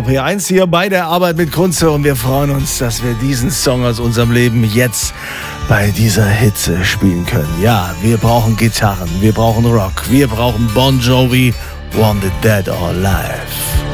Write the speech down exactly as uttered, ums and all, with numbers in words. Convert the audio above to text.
R P eins hier bei der Arbeit mit Kunze und wir freuen uns, dass wir diesen Song aus unserem Leben jetzt bei dieser Hitze spielen können. Ja, wir brauchen Gitarren, wir brauchen Rock, wir brauchen Bon Jovi, Wanted Dead or Alive.